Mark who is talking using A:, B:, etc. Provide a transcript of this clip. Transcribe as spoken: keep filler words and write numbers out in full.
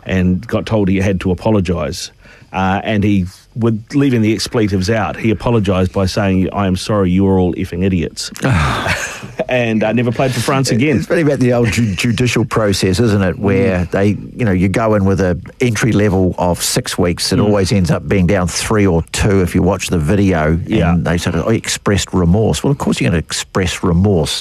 A: and got told he had to apologise. Uh, and he, with leaving the expletives out, he apologised by saying, "I am sorry, you are all effing idiots." And uh, never played for France again.
B: It's really about the old ju- judicial process, isn't it? Where mm. they, you know, you go in with an entry level of six weeks. It mm. always ends up being down three or two if you watch the video.
A: Yeah.
B: And they sort of expressed remorse. Well, of course you're going to express remorse